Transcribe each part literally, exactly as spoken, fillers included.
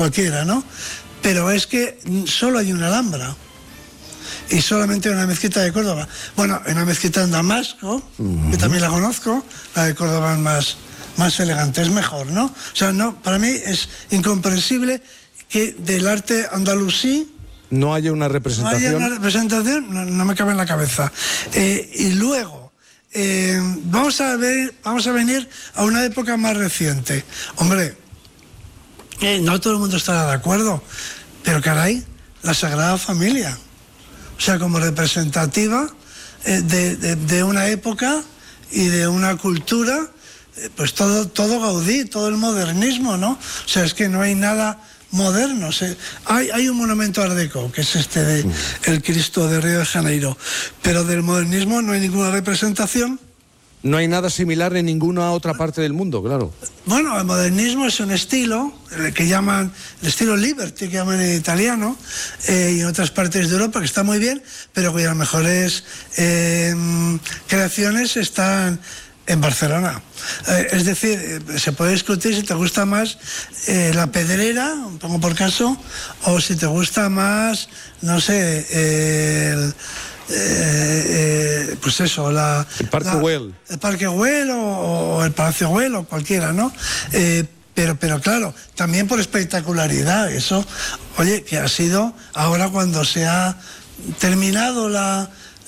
cualquiera, ¿no? Pero es que solo hay una Alhambra. Y solamente una mezquita de Córdoba. Bueno, en una mezquita en Damasco, uh-huh. que también la conozco, la de Córdoba es más, más elegante, es mejor, ¿no? O sea, no, para mí es incomprensible que del arte andalusí no haya una representación. No haya una representación, no, no me cabe en la cabeza. Eh, y luego, eh, vamos a ver, vamos a venir a una época más reciente. Hombre, eh, no todo el mundo estará de acuerdo, pero caray, la Sagrada Familia. O sea, como representativa eh, de, de, de una época y de una cultura, eh, pues todo, todo Gaudí, todo el modernismo, ¿no? O sea, es que no hay nada moderno. O sea, hay, hay un monumento Art Deco, que es este de el Cristo de Río de Janeiro, pero del modernismo no hay ninguna representación. No hay nada similar en ninguna otra parte del mundo, claro. Bueno, el modernismo es un estilo, el que llaman, el estilo Liberty, que llaman en italiano, eh, y en otras partes de Europa, que está muy bien, pero cuyas mejores eh, creaciones están en Barcelona. Eh, es decir, eh, se puede discutir si te gusta más eh, la Pedrera, pongo por caso, o si te gusta más, no sé, eh, el... Eh, eh, pues eso, la, el Parque la, Güell. El Parque Güell o, o el Palacio Güell o cualquiera, ¿no? Eh, pero, pero claro, también por espectacularidad, eso, oye, que ha sido ahora cuando se ha terminado la,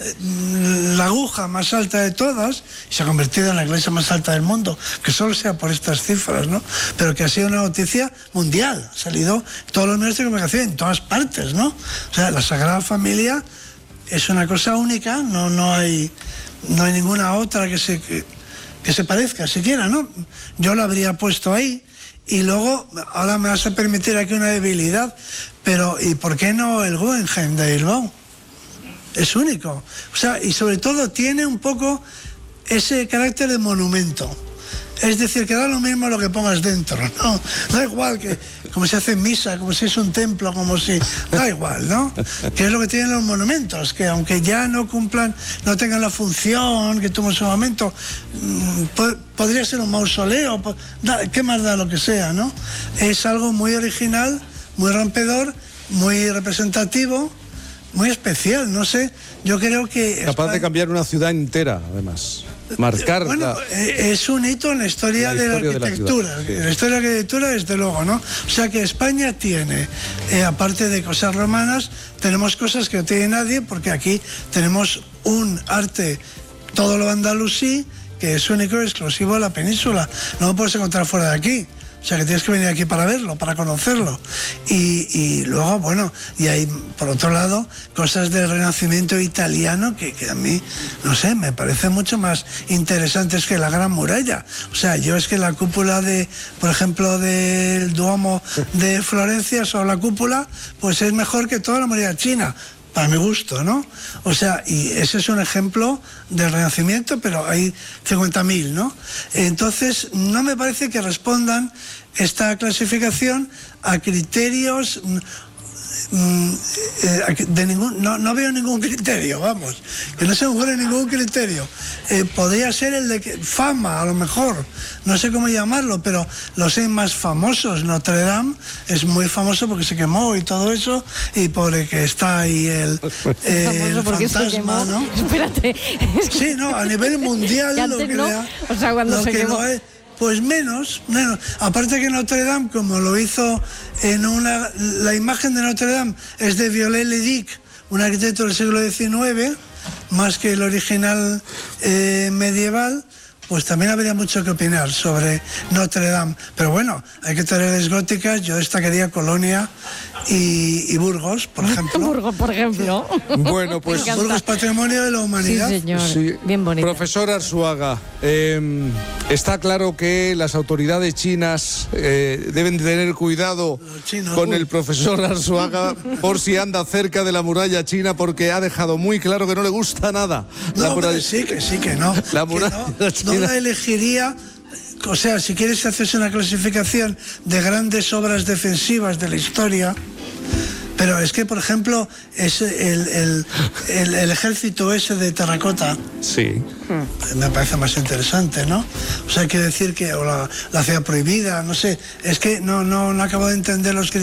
la aguja más alta de todas y se ha convertido en la iglesia más alta del mundo, que solo sea por estas cifras, ¿no? Pero que ha sido una noticia mundial, ha salido todos los medios de comunicación en todas partes, ¿no? O sea, la Sagrada Familia es una cosa única, no, no hay no hay ninguna otra que se que, que se parezca siquiera, ¿no? Yo lo habría puesto ahí y luego, ahora me vas a permitir aquí una debilidad, pero ¿y por qué no el Guggenheim de Bilbao? Es único. O sea, y sobre todo tiene un poco ese carácter de monumento. Es decir, que da lo mismo lo que pongas dentro, ¿no? Da igual, que como se hace en misa, como si es un templo, como si... Da igual, ¿no? Que es lo que tienen los monumentos, que aunque ya no cumplan, no tengan la función que tuvo en su momento, po- podría ser un mausoleo, po- da, ¿qué más da lo que sea, no? Es algo muy original, muy rompedor, muy representativo, muy especial, no sé, yo creo que... Capaz España... de cambiar una ciudad entera, además. Marcar bueno, la... es un hito en la historia, la de la historia arquitectura, de la, sí. la historia de la arquitectura desde luego, ¿no? O sea que España tiene, eh, aparte de cosas romanas, tenemos cosas que no tiene nadie, porque aquí tenemos un arte, todo lo andalusí, que es único y exclusivo de la península, no lo puedes encontrar fuera de aquí. O sea que tienes que venir aquí para verlo, para conocerlo. Y, y luego, bueno, y hay, por otro lado, cosas del Renacimiento italiano que, que a mí, no sé, me parecen mucho más interesantes que la Gran Muralla. O sea, yo es que la cúpula de, por ejemplo, del Duomo de Florencia, sobre la cúpula, pues es mejor que toda la muralla china. Para mi gusto, ¿no? O sea, y ese es un ejemplo del Renacimiento, pero hay cincuenta mil, ¿no? Entonces, no me parece que respondan esta clasificación a criterios... de ningún, no, no veo ningún criterio, vamos, que no se me ocurre ningún criterio. Eh, podría ser el de que, fama, a lo mejor, no sé cómo llamarlo, pero los hay más famosos. Notre Dame es muy famoso porque se quemó y todo eso, y por el que está ahí el, eh, el fantasma, ¿no? Espérate. Sí, no, a nivel mundial lo que no, le ha, o sea, cuando lo se que quemó. lo es, pues menos, menos. Aparte que Notre Dame, como lo hizo en una... La imagen de Notre Dame es de Viollet-le-Duc, un arquitecto del siglo diecinueve, más que el original eh, medieval, pues también habría mucho que opinar sobre Notre Dame. Pero bueno, hay que tener góticas, yo destacaría Colonia y, y Burgos, por ejemplo. Burgos, por ejemplo. Bueno, pues... Burgos, patrimonio de la humanidad. Sí, señor. Sí. Bien bonito. Profesor Arzuaga, eh, está claro que las autoridades chinas eh, deben tener cuidado chinos, con uy. el profesor Arzuaga por si anda cerca de la muralla china, porque ha dejado muy claro que no le gusta nada. No, la hombre, muralla... sí, que sí, que no. La que muralla no, china. no la elegiría. O sea, si quieres hacerse una clasificación de grandes obras defensivas de la historia, pero es que, por ejemplo, es el, el, el, el ejército ese de terracota. Sí. Me parece más interesante, ¿no? O sea, quiero decir que o la, la ciudad prohibida, no sé, es que no, no, no acabo de entender los criterios.